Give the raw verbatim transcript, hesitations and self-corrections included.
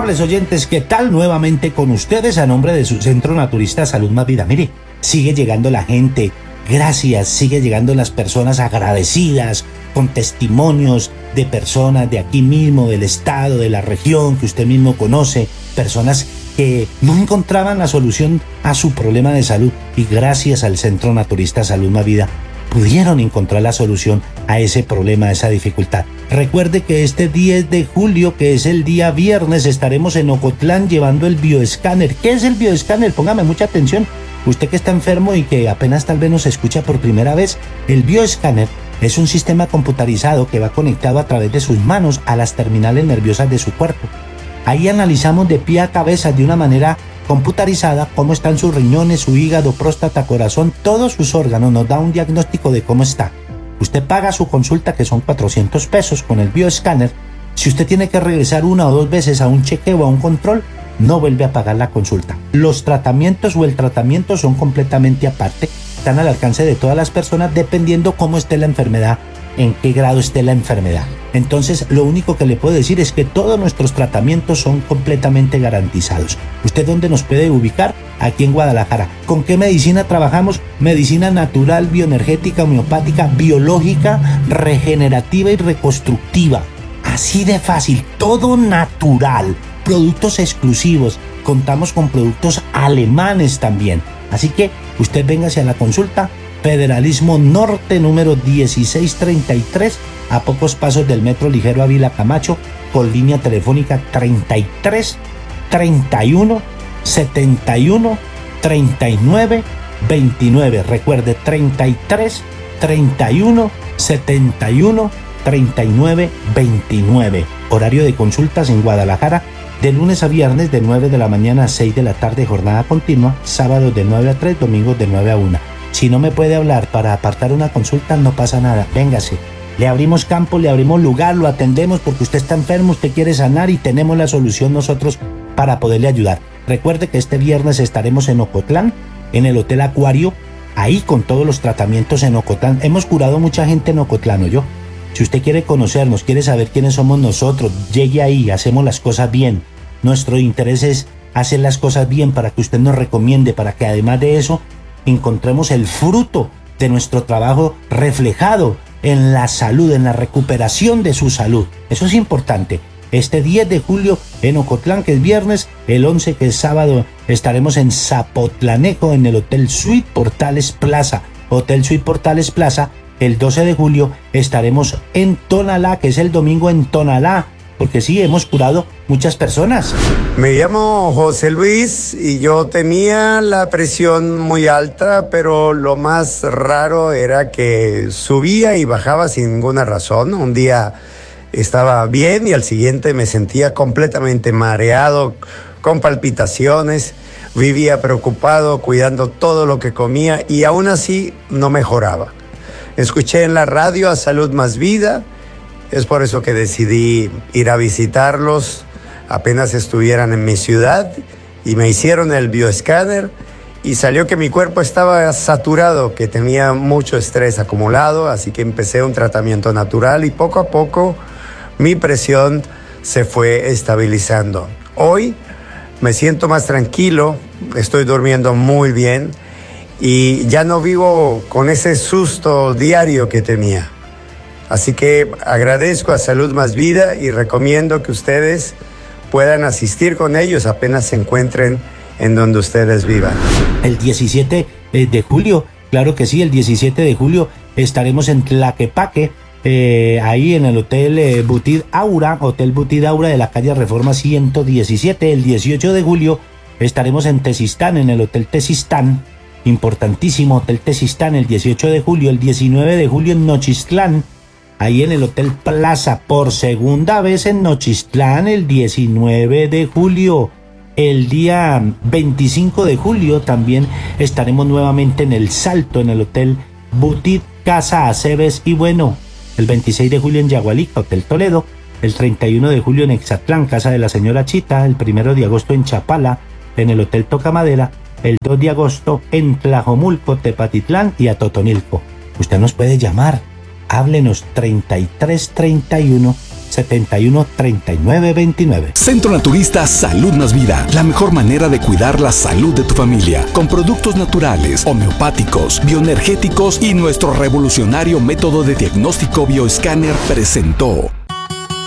Amables oyentes, ¿qué tal? Nuevamente con ustedes a nombre de su Centro Naturista Salud Más Vida. Mire, sigue llegando la gente, gracias, sigue llegando las personas agradecidas, con testimonios de personas de aquí mismo, del estado, de la región que usted mismo conoce, personas que no encontraban la solución a su problema de salud y gracias al Centro Naturista Salud Más Vida pudieron encontrar la solución a ese problema, a esa dificultad. Recuerde que este diez de julio, que es el día viernes, estaremos en Ocotlán llevando el bioescáner. ¿Qué es el bioescáner? Póngame mucha atención. Usted que está enfermo y que apenas tal vez nos escucha por primera vez, el bioescáner es un sistema computarizado que va conectado a través de sus manos a las terminales nerviosas de su cuerpo. Ahí analizamos de pie a cabeza de una manera computarizada cómo están sus riñones, su hígado, próstata, corazón, todos sus órganos, nos da un diagnóstico de cómo está. Usted paga su consulta, que son cuatrocientos pesos con el bioescáner. Si usted tiene que regresar una o dos veces a un chequeo o a un control, no vuelve a pagar la consulta. Los tratamientos o el tratamiento son completamente aparte, están al alcance de todas las personas dependiendo cómo esté la enfermedad, en qué grado esté la enfermedad. Entonces, lo único que le puedo decir es que todos nuestros tratamientos son completamente garantizados. ¿Usted dónde nos puede ubicar? Aquí en Guadalajara. ¿Con qué medicina trabajamos? Medicina natural, bioenergética, homeopática, biológica, regenerativa y reconstructiva. Así de fácil, todo natural. Productos exclusivos. Contamos con productos alemanes también. Así que usted véngase a la consulta. Federalismo Norte, número dieciséis treinta y tres, a pocos pasos del Metro Ligero Ávila Camacho, con línea telefónica treinta y tres, treinta y uno, setenta y uno, treinta y nueve, veintinueve. Recuerde, treinta y tres, treinta y uno, setenta y uno, treinta y nueve, veintinueve. Horario de consultas en Guadalajara, de lunes a viernes de nueve de la mañana a seis de la tarde, jornada continua, sábados de nueve a tres, domingos de nueve a una. Si no me puede hablar para apartar una consulta, no pasa nada, véngase. Le abrimos campo, le abrimos lugar, lo atendemos porque usted está enfermo, usted quiere sanar y tenemos la solución nosotros para poderle ayudar. Recuerde que este viernes estaremos en Ocotlán, en el Hotel Acuario, ahí con todos los tratamientos en Ocotlán. Hemos curado mucha gente en Ocotlán, ¿o yo? Si usted quiere conocernos, quiere saber quiénes somos nosotros, llegue ahí, hacemos las cosas bien. Nuestro interés es hacer las cosas bien para que usted nos recomiende, para que además de eso encontremos el fruto de nuestro trabajo reflejado en la salud, en la recuperación de su salud. Eso es importante. Este diez de julio en Ocotlán, que es viernes, el once, que es sábado, estaremos en Zapotlanejo, en el Hotel Suite Portales Plaza. Hotel Suite Portales Plaza. El doce de julio estaremos en Tonalá, que es el domingo en Tonalá, porque sí, hemos curado muchas personas. Me llamo José Luis y yo tenía la presión muy alta, pero lo más raro era que subía y bajaba sin ninguna razón. Un día estaba bien y al siguiente me sentía completamente mareado, con palpitaciones. Vivía preocupado, cuidando todo lo que comía y aún así no mejoraba. Escuché en la radio a Salud Más Vida. Es por eso que decidí ir a visitarlos apenas estuvieran en mi ciudad y me hicieron el bioescáner y salió que mi cuerpo estaba saturado, que tenía mucho estrés acumulado, así que empecé un tratamiento natural y poco a poco mi presión se fue estabilizando. Hoy me siento más tranquilo, estoy durmiendo muy bien y ya no vivo con ese susto diario que tenía. Así que agradezco a Salud Más Vida y recomiendo que ustedes puedan asistir con ellos apenas se encuentren en donde ustedes vivan. El diecisiete de julio, claro que sí, el diecisiete de julio estaremos en Tlaquepaque, eh, ahí en el Hotel eh, Butid Aura, Hotel Butid Aura de la calle Reforma ciento diecisiete. El dieciocho de julio estaremos en Tezistán, en el Hotel Tezistán, importantísimo Hotel Tezistán, el dieciocho de julio. El diecinueve de julio en Nochistlán, ahí en el Hotel Plaza, por segunda vez en Nochistlán, el diecinueve de julio. El día veinticinco de julio también estaremos nuevamente en El Salto, en el Hotel Butid Casa Aceves. Y bueno, el veintiséis de julio en Yagualica, Hotel Toledo. El treinta y uno de julio en Exatlán, Casa de la Señora Chita. El primero de agosto en Chapala, en el Hotel Tocamadera. El dos de agosto en Tlajomulco, Tepatitlán y Atotonilco. Usted nos puede llamar. Háblenos treinta y tres treinta y uno setenta y uno, treinta y nueve, veintinueve. Centro Naturista Salud Más Vida, la mejor manera de cuidar la salud de tu familia, con productos naturales, homeopáticos, bioenergéticos y nuestro revolucionario método de diagnóstico bioescáner presentó